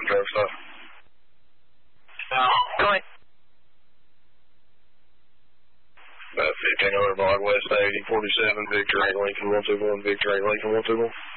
drug stop. Go ahead. 1500 block west 8047, Victor 8 Lincoln 121, Victor 8 Lincoln 121.